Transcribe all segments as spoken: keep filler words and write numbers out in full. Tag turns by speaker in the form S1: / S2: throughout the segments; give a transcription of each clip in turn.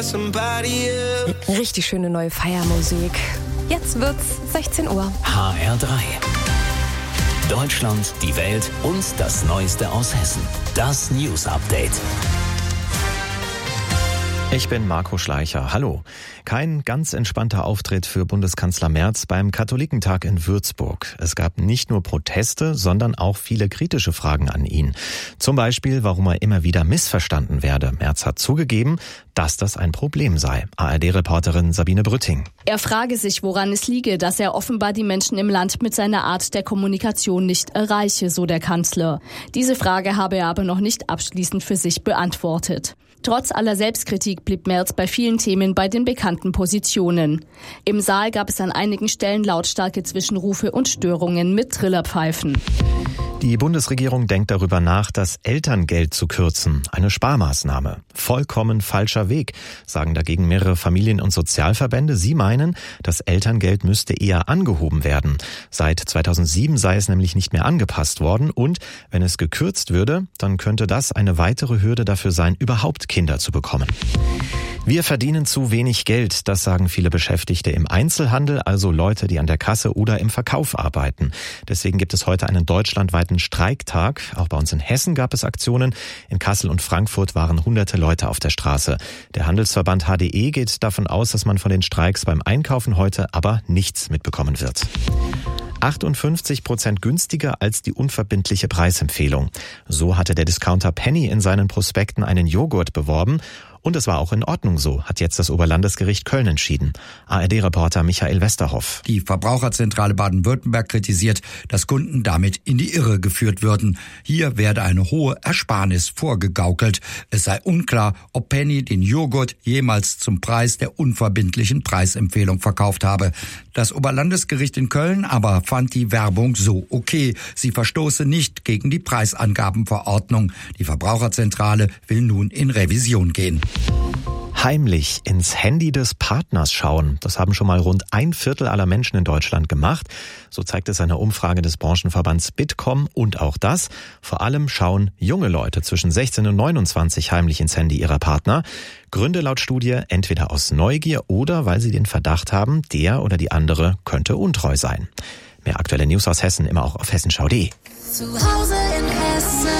S1: Richtig schöne neue Feiermusik. Jetzt wird's sechzehn Uhr.
S2: H R drei. Deutschland, die Welt und das Neueste aus Hessen. Das News Update.
S3: Ich bin Marco Schleicher. Hallo. Kein ganz entspannter Auftritt für Bundeskanzler Merz beim Katholikentag in Würzburg. Es gab nicht nur Proteste, sondern auch viele kritische Fragen an ihn. Zum Beispiel, warum er immer wieder missverstanden werde. Merz hat zugegeben, dass das ein Problem sei. A R D-Reporterin Sabine Brütting.
S4: Er frage sich, woran es liege, dass er offenbar die Menschen im Land mit seiner Art der Kommunikation nicht erreiche, so der Kanzler. Diese Frage habe er aber noch nicht abschließend für sich beantwortet. Trotz aller Selbstkritik blieb Merz bei vielen Themen bei den bekannten Positionen. Im Saal gab es an einigen Stellen lautstarke Zwischenrufe und Störungen mit Trillerpfeifen.
S3: Die Bundesregierung denkt darüber nach, das Elterngeld zu kürzen. Eine Sparmaßnahme. Vollkommen falscher Weg, sagen dagegen mehrere Familien- und Sozialverbände. Sie meinen, das Elterngeld müsste eher angehoben werden. Seit zweitausendsieben sei es nämlich nicht mehr angepasst worden. Und wenn es gekürzt würde, dann könnte das eine weitere Hürde dafür sein, überhaupt Kinder zu bekommen. Wir verdienen zu wenig Geld, das sagen viele Beschäftigte im Einzelhandel, also Leute, die an der Kasse oder im Verkauf arbeiten. Deswegen gibt es heute einen deutschlandweiten Streiktag. Auch bei uns in Hessen gab es Aktionen. In Kassel und Frankfurt waren hunderte Leute auf der Straße. Der Handelsverband H D E geht davon aus, dass man von den Streiks beim Einkaufen heute aber nichts mitbekommen wird. achtundfünfzig Prozent günstiger als die unverbindliche Preisempfehlung. So hatte der Discounter Penny in seinen Prospekten einen Joghurt beworben. Und es war auch in Ordnung so, hat jetzt das Oberlandesgericht Köln entschieden. A R D-Reporter Michael Westerhoff.
S5: Die Verbraucherzentrale Baden-Württemberg kritisiert, dass Kunden damit in die Irre geführt würden. Hier werde eine hohe Ersparnis vorgegaukelt. Es sei unklar, ob Penny den Joghurt jemals zum Preis der unverbindlichen Preisempfehlung verkauft habe. Das Oberlandesgericht in Köln aber fand die Werbung so okay. Sie verstoße nicht gegen die Preisangabenverordnung. Die Verbraucherzentrale will nun in Revision gehen.
S3: Heimlich ins Handy des Partners schauen. Das haben schon mal rund ein Viertel aller Menschen in Deutschland gemacht. So zeigt es eine Umfrage des Branchenverbands Bitkom. Und auch das, vor allem schauen junge Leute zwischen sechzehn und neunundzwanzig heimlich ins Handy ihrer Partner. Gründe laut Studie entweder aus Neugier oder weil sie den Verdacht haben, der oder die andere könnte untreu sein. Mehr aktuelle News aus Hessen immer auch auf hessenschau punkt de.
S6: Zu Hause in Hessen.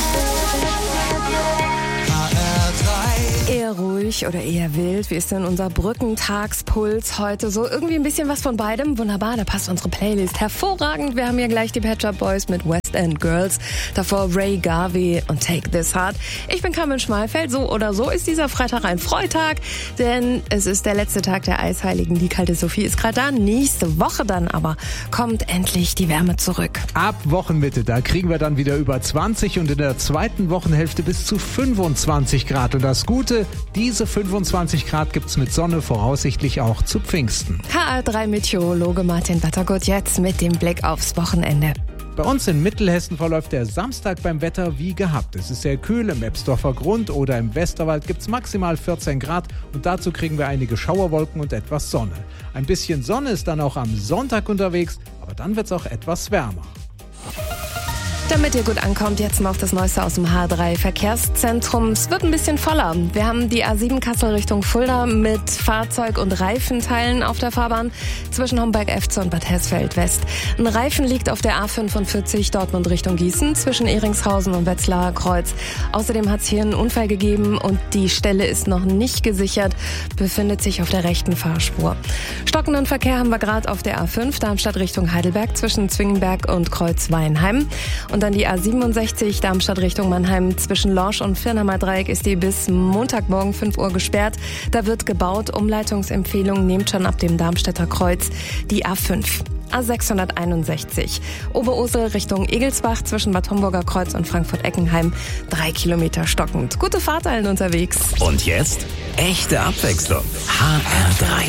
S1: Eher ruhig oder eher wild? Wie ist denn unser Brückentagspuls heute? So irgendwie ein bisschen was von beidem. Wunderbar, da passt unsere Playlist hervorragend. Wir haben hier gleich die Pet Shop Boys mit West End Girls. Davor Ray Garvey und Take This Heart. Ich bin Carmen Schmalfeld. So oder so ist dieser Freitag ein Freitag, denn es ist der letzte Tag der Eisheiligen. Die kalte Sophie ist gerade da. Nächste Woche dann aber kommt endlich die Wärme zurück.
S7: Ab Wochenmitte, da kriegen wir dann wieder über zwanzig und in der zweiten Wochenhälfte bis zu fünfundzwanzig Grad. Und das Gute, diese fünfundzwanzig Grad gibt's mit Sonne voraussichtlich auch zu Pfingsten.
S1: H R drei Meteorologe Martin Battergut jetzt mit dem Blick aufs Wochenende.
S7: Bei uns in Mittelhessen verläuft der Samstag beim Wetter wie gehabt. Es ist sehr kühl, im Ebsdorfer Grund oder im Westerwald gibt's maximal vierzehn Grad und dazu kriegen wir einige Schauerwolken und etwas Sonne. Ein bisschen Sonne ist dann auch am Sonntag unterwegs, aber dann wird's auch etwas wärmer.
S1: Damit ihr gut ankommt, jetzt noch das Neueste aus dem H drei Verkehrszentrum. Es wird ein bisschen voller. Wir haben die A sieben Kassel Richtung Fulda mit Fahrzeug- und Reifenteilen auf der Fahrbahn zwischen Homberg-Efze und Bad Hersfeld West. Ein Reifen liegt auf der A fünfundvierzig Dortmund Richtung Gießen zwischen Ehringshausen und Wetzlarer Kreuz. Außerdem hat es hier einen Unfall gegeben und die Stelle ist noch nicht gesichert, befindet sich auf der rechten Fahrspur. Stockenden Verkehr haben wir gerade auf der A fünf Darmstadt Richtung Heidelberg zwischen Zwingenberg und Kreuz-Weinheim. Und dann die A siebenundsechzig Darmstadt Richtung Mannheim zwischen Lorsch und Firnheimer Dreieck ist die bis Montagmorgen fünf Uhr gesperrt. Da wird gebaut. Umleitungsempfehlung nehmt schon ab dem Darmstädter Kreuz die A fünf. A sechshunderteinundsechzig Oberursel Richtung Egelsbach zwischen Bad Homburger Kreuz und Frankfurt-Eckenheim. Drei Kilometer stockend. Gute Fahrt allen unterwegs.
S2: Und jetzt echte Abwechslung. H R drei.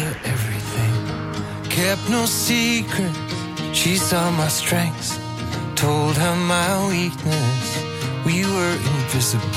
S8: Kept no secret, she saw my strengths. Told her my weakness, we were invisible.